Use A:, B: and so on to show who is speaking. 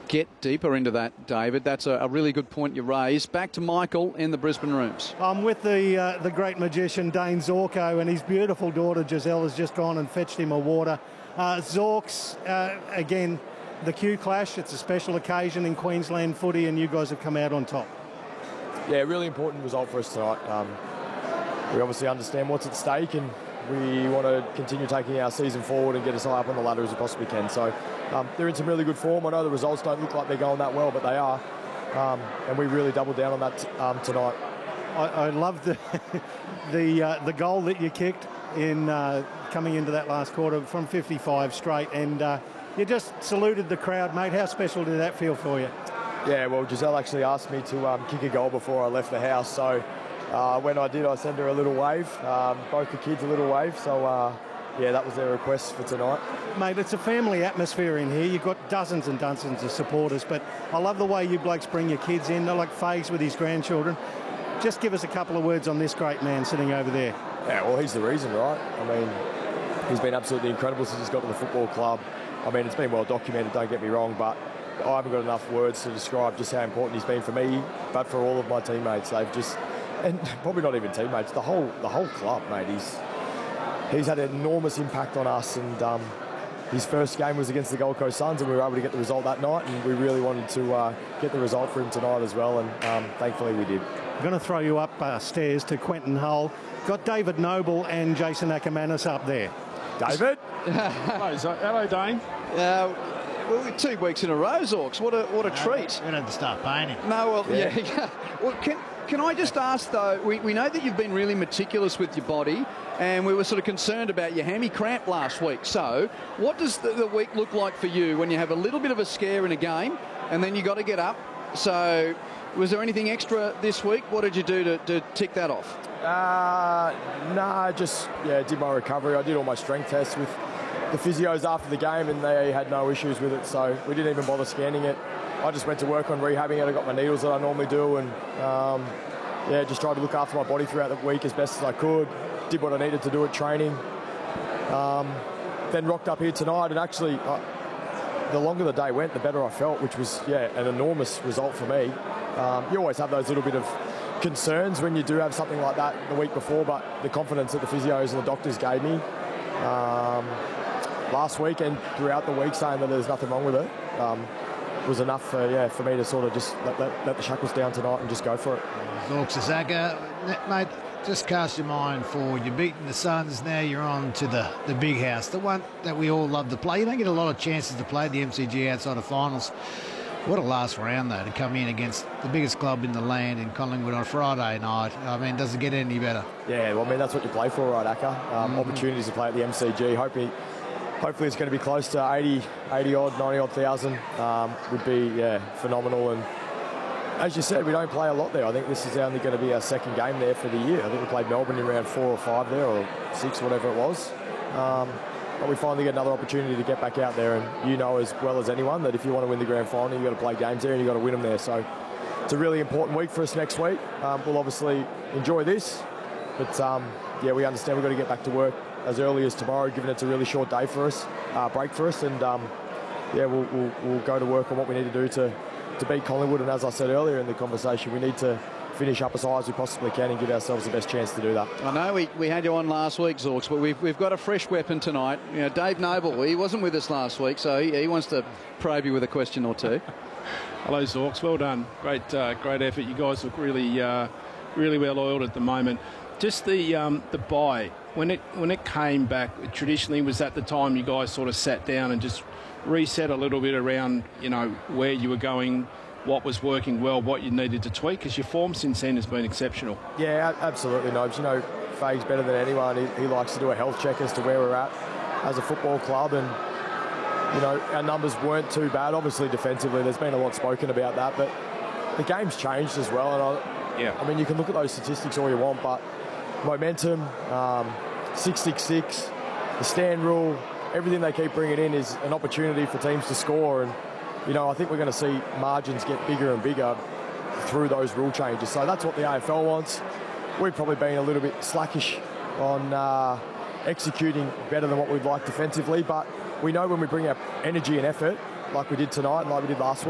A: get deeper into that, David. That's a really good point you raised. Back to Michael in the Brisbane Rooms.
B: I'm with the great magician Dane Zorko, and his beautiful daughter Giselle has just gone and fetched him a water. Zorks, again, the Q clash. It's a special occasion in Queensland footy, and you guys have come out on top.
C: Yeah, really important result for us tonight. We obviously understand what's at stake, and we want to continue taking our season forward and get as high up on the ladder as we possibly can. So they're in some really good form. I know the results don't look like they're going that well, but they are. And we really doubled down on that tonight.
B: I love the goal that you kicked in coming into that last quarter from 55 straight, and you just saluted the crowd, mate. How special did that feel for you?
C: Yeah, well, Giselle actually asked me to kick a goal before I left the house, so when I did, I sent her a little wave, both the kids a little wave, so yeah, that was their request for tonight.
B: Mate, it's a family atmosphere in here. You've got dozens and dozens of supporters, but I love the way you blokes bring your kids in, like Fags with his grandchildren. Just give us a couple of words on this great man sitting over there.
C: Yeah, well, he's the reason, right? I mean, he's been absolutely incredible since he's got to the football club. I mean, it's been well documented, don't get me wrong, but I haven't got enough words to describe just how important he's been for me, but for all of my teammates. They've just, and probably not even teammates, the whole club, mate. He's had an enormous impact on us, and his first game was against the Gold Coast Suns, and we were able to get the result that night, and we really wanted to get the result for him tonight as well, and thankfully we did.
B: I'm going to throw you up stairs to Quentin Hull. Got David Noble and Jason Ackermanis up there.
C: David?
D: Hello, Dane.
A: Well, 2 weeks in a row, Zorks. What a treat.
E: We don't have to start paying him.
A: No, well, yeah. Well, can I just ask, though, we know that you've been really meticulous with your body, and we were sort of concerned about your hammy cramp last week. So what does the week look like for you when you have a little bit of a scare in a game, and then you got to get up? So was there anything extra this week? What did you do to tick that off?
C: I just did my recovery. I did all my strength tests with the physios after the game, and they had no issues with it, so we didn't even bother scanning it. I just went to work on rehabbing it. I got my needles that I normally do, and just tried to look after my body throughout the week as best as I could. Did what I needed to do at training. Then rocked up here tonight, and actually the longer the day went, the better I felt, which was an enormous result for me. You always have those little bit of concerns when you do have something like that the week before, but the confidence that the physios and the doctors gave me last week and throughout the week, saying that there's nothing wrong with it, was enough for me to sort of just let the shackles down tonight and just go for it.
E: Zorks Azaka, mate, just cast your mind forward. You're beating the Suns, now you're on to the big house, the one that we all love to play. You don't get a lot of chances to play the MCG outside of finals. What a last round, though, to come in against the biggest club in the land in Collingwood on a Friday night. I mean, does it get any better? Yeah,
C: well, I mean, that's what you play for, right, Akka? Opportunities to play at the MCG. Hopefully it's going to be close to 80-odd, 90-odd thousand. Would be, phenomenal. And as you said, we don't play a lot there. I think this is only going to be our second game there for the year. I think we played Melbourne in round 4 or 5 there, or 6, whatever it was. But we finally get another opportunity to get back out there, and you know as well as anyone that if you want to win the grand final, you've got to play games there and you've got to win them there. So it's a really important week for us next week. We'll obviously enjoy this, but we understand we've got to get back to work as early as tomorrow, given it's a really short day for us, break for us, and we'll go to work on what we need to do to beat Collingwood. And as I said earlier in the conversation, we need to finish up as high as we possibly can and give ourselves the best chance to do that.
A: I know we had you on last week, Zorks, but we've got a fresh weapon tonight. You know, Dave Noble, he wasn't with us last week, so he wants to probe you with a question or two.
D: Hello, Zorks. Well done. Great effort. You guys look really well oiled at the moment. Just the bye, when it came back, traditionally was that the time you guys sort of sat down and just reset a little bit around, where you were going, what was working well, what you needed to tweak, because your form since then has been exceptional.
C: Yeah, absolutely, Nobes. Faye's better than anyone. He likes to do a health check as to where we're at as a football club, and our numbers weren't too bad. Obviously, defensively, there's been a lot spoken about that, but the game's changed as well. And I mean, you can look at those statistics all you want, but momentum, 666, the stand rule, everything they keep bringing in is an opportunity for teams to score, and I think we're going to see margins get bigger and bigger through those rule changes. So that's what the AFL wants. We've probably been a little bit slackish on executing better than what we'd like defensively, but we know when we bring our energy and effort, like we did tonight and like we did last week,